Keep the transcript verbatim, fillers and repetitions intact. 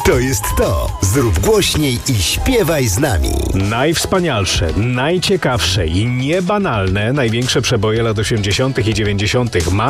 To jest to. Zrób głośniej i śpiewaj z nami. Najwspanialsze, najciekawsze i niebanalne największe przeboje lat osiemdziesiątych i dziewięćdziesiątych.